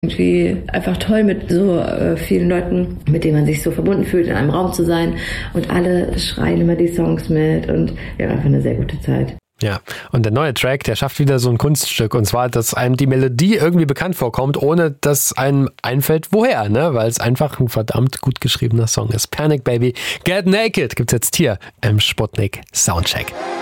Irgendwie einfach toll, mit so vielen Leuten, mit denen man sich so verbunden fühlt, in einem Raum zu sein. Und alle schreien immer die Songs mit und wir haben einfach eine sehr gute Zeit. Ja, und der neue Track, der schafft wieder so ein Kunststück. Und zwar, dass einem die Melodie irgendwie bekannt vorkommt, ohne dass einem einfällt, woher, ne? Weil es einfach ein verdammt gut geschriebener Song ist. Panic Baby, Get Naked gibt's jetzt hier im Sputnik Soundcheck.